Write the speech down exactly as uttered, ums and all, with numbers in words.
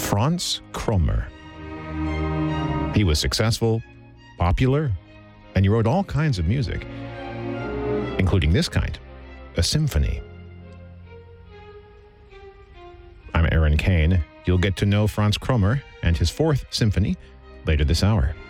Franz Krommer. He was successful, popular, and he wrote all kinds of music, including this kind, a symphony. I'm Aaron Kane. You'll get to know Franz Krommer and his fourth symphony later this hour.